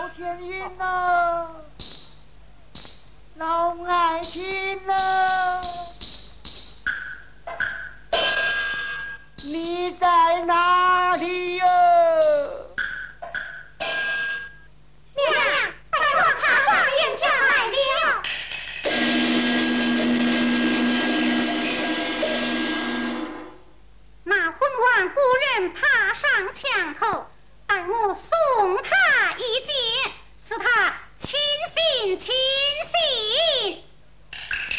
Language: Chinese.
老天爷呐，老爱卿呐，你在哪里哟？ 娘，大王爬上岩墙来了。那昏王夫人爬上墙后，待我送他一剑，使他轻信轻信。